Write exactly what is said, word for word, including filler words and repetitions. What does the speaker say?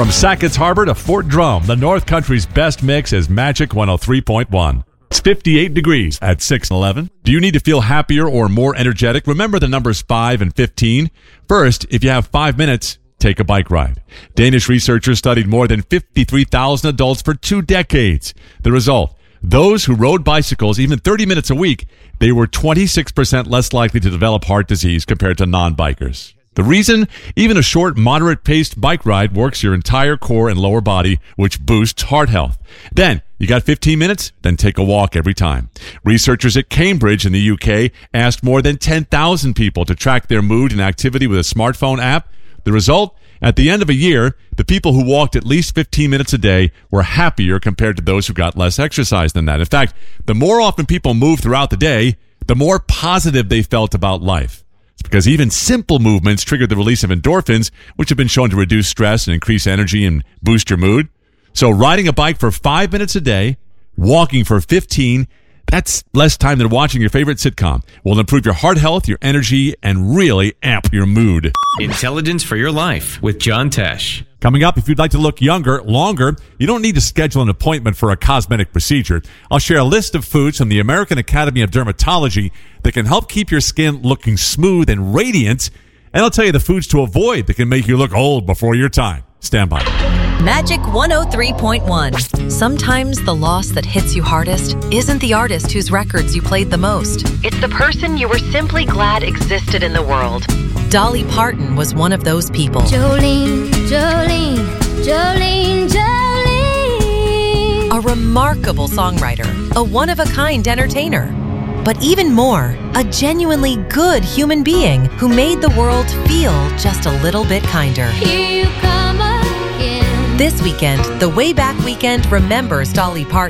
From Sackett's Harbor to Fort Drum, the North Country's best mix is Magic one oh three point one. It's fifty-eight degrees at six eleven. Do you need to feel happier or more energetic? Remember the numbers five and fifteen. First, if you have five minutes, take a bike ride. Danish researchers studied more than fifty-three thousand adults for two decades. The result, those who rode bicycles even thirty minutes a week, they were twenty-six percent less likely to develop heart disease compared to non-bikers. The reason? Even a short, moderate-paced bike ride works your entire core and lower body, which boosts heart health. Then, you got fifteen minutes? Then take a walk every time. Researchers at Cambridge in the U K asked more than ten thousand people to track their mood and activity with a smartphone app. The result? At the end of a year, the people who walked at least fifteen minutes a day were happier compared to those who got less exercise than that. In fact, the more often people moved throughout the day, the more positive they felt about life. It's because even simple movements trigger the release of endorphins, which have been shown to reduce stress and increase energy and boost your mood. So riding a bike for five minutes a day, walking for fifteen, that's less time than watching your favorite sitcom. Will improve your heart health, your energy, and really amp your mood. Intelligence for Your Life with John Tesh. Coming up, if you'd like to look younger, longer, you don't need to schedule an appointment for a cosmetic procedure. I'll share a list of foods from the American Academy of Dermatology that can help keep your skin looking smooth and radiant. And I'll tell you the foods to avoid that can make you look old before your time. Stand by. Magic one oh three point one. Sometimes the loss that hits you hardest isn't the artist whose records you played the most. It's the person you were simply glad existed in the world. Dolly Parton was one of those people. Jolene, Jolene, Jolene, Jolene. A remarkable songwriter, a one-of-a-kind entertainer. But even more, a genuinely good human being who made the world feel just a little bit kinder. Here you come again. This weekend, the Way Back Weekend remembers Dolly Parton.